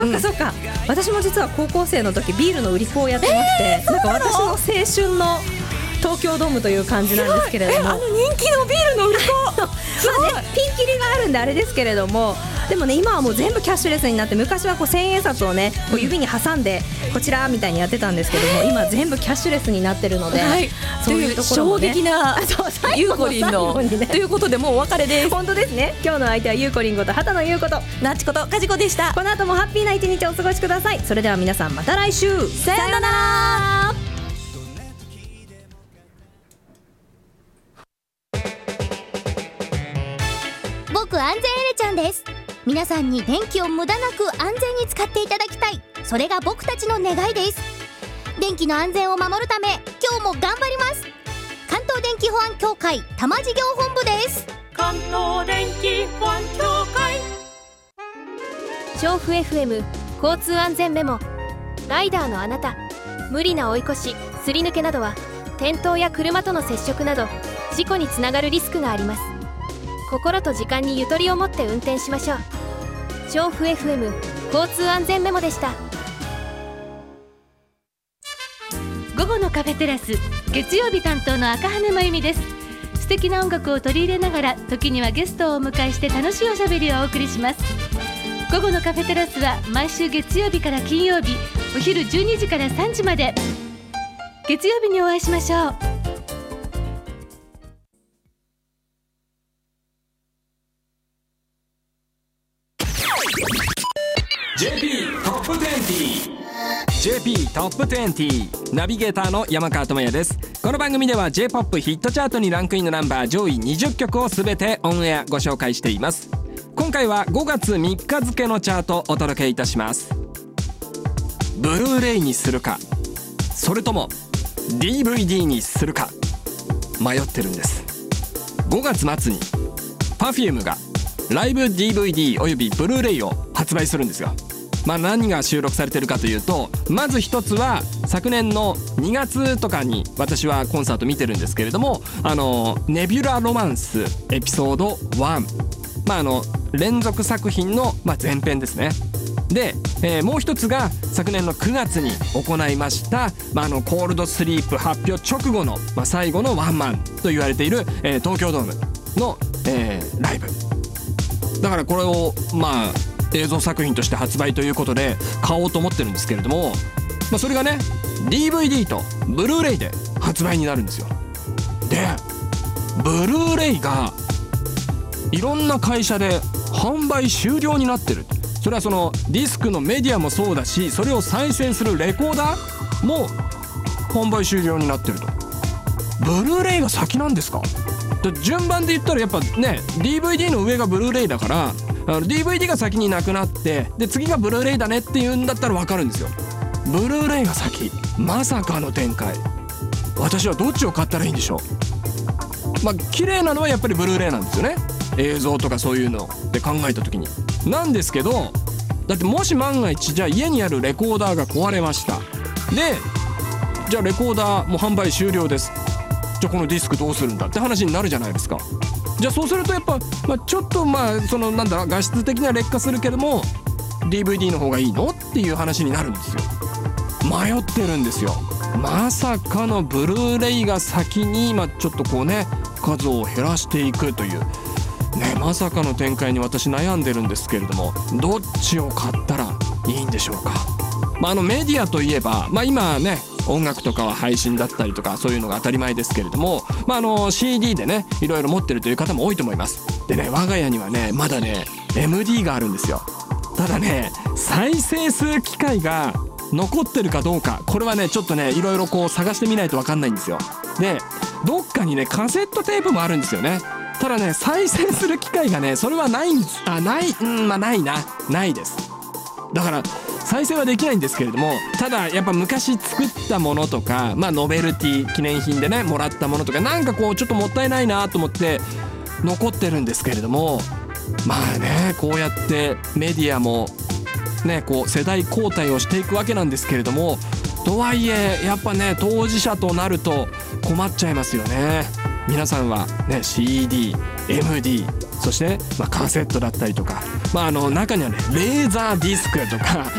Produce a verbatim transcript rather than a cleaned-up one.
そっかそっか、私も実は高校生の時ビールの売り子をやってまして、 えー、 なんか私の青春の東京ドームという感じなんですけれども、 あの人気のビールの売り子まあね、ピンキリがあるんであれですけれども、でもね今はもう全部キャッシュレスになって、昔はこう千円札をねこう指に挟んでこちらみたいにやってたんですけども、今全部キャッシュレスになってるので、はい、そういうところもね、 衝撃なゆうこりんの、ね、ということでもうお別れです。 本当ですね。今日の相手はゆうこりんこと畑野ゆうことなっちことかじこでした。 この後もハッピーな一日をお過ごしください。それでは皆さんまた来週、 さよなら。 僕安全エレちゃんです。皆さんに電気を無駄なく安全に使っていただきたい、それが僕たちの願いです。電気の安全を守るため今日も頑張ります。関東電気保安協会多摩事業本部です。 関東電気保安協会。 調布 エフエム 交通安全メモ。ライダーのあなた、無理な追い越しすり抜けなどは転倒や車との接触など事故につながるリスクがあります。心と時間にゆとりを持って運転しましょう。調布 エフエム 交通安全メモでした。 午後のカフェテラス、月曜日担当の赤羽真由美です。素敵な音楽を取り入れながら、時にはゲストをお迎えして楽しいおしゃべりをお送りします。午後のカフェテラスは毎週月曜日から金曜日お昼じゅうにじからさんじまで。月曜日にお会いしましょう。 ジェーピー トップにじゅう ジェーピー トップにじゅうナビゲーターの山川智也です。この番組では J-ポップ ヒットチャートにランクインのナンバー上位にじゅっきょくをすべてオンエアご紹介しています。今回はごがつみっか付のチャートをお届けいたします。ブルーレイにするか、それとも ディーブイディー にするか迷ってるんです。ごがつ末に Perfume がライブ ディーブイディー およびブルーレイを発売するんですよ。まあ何が収録されてるかというと、まず一つは昨年のにがつとかに私はコンサート見てるんですけれども、あのネビュラロマンスエピソードいち、まああの連続作品のまあ前編ですね。で、えー、もう一つが昨年のくがつに行いました、まあ、あのコールドスリープ発表直後の、まあ、最後のワンマンと言われている、えー、東京ドームの、えー、ライブだから、これをまあ映像作品として発売ということで買おうと思ってるんですけれども、まあ、それがね ディーブイディー とブルーレイで発売になるんですよ。でブルーレイがいろんな会社で販売終了になってる。それはそのディスクのメディアもそうだし、それを再生するレコーダーも販売終了になってると。ブルーレイが先なんですか。で順番で言ったらやっぱね ディーブイディー の上がブルーレイだから、あの ディーブイディー が先になくなってで次がブルーレイだねっていうんだったら分かるんですよ。ブルーレイが先、まさかの展開。私はどっちを買ったらいいんでしょう。まあ綺麗なのはやっぱりブルーレイなんですよね、映像とかそういうので考えた時に。なんですけど、だってもし万が一じゃあ家にあるレコーダーが壊れました。でじゃあレコーダーもう販売終了です。じゃあこのディスクどうするんだって話になるじゃないですか。じゃあそうするとやっぱ、まあ、ちょっとまあそのなんだ画質的には劣化するけども ディーブイディー の方がいいのっていう話になるんですよ。迷ってるんですよ。まさかのブルーレイが先に、まあ、ちょっとこうね数を減らしていくというね、まさかの展開に私悩んでるんですけれども、どっちを買ったらいいんでしょうか。まあ、あのメディアといえば、まあ、今ね音楽とかは配信だったりとかそういうのが当たり前ですけれども、まあ、あの シーディー でねいろいろ持ってるという方も多いと思います。でね我が家にはねまだね エムディー があるんですよ。ただね再生する機会が残ってるかどうか、これはねちょっとねいろいろこう探してみないと分かんないんですよ。でどっかにねカセットテープもあるんですよね。ただね再生する機会がねそれはないんです。あないうんまあないなないです。だから再生はできないんですけれども、ただやっぱ昔作ったものとか、まあノベルティ記念品でねもらったものとかなんかこうちょっともったいないなと思って残ってるんですけれども、まあねこうやってメディアもねこう世代交代をしていくわけなんですけれども、とはいえやっぱね当事者となると困っちゃいますよね。皆さんはね シーディー、エムディーそして、まあ、カセットだったりとか、まあ、あの中にはねレーザーディスクとか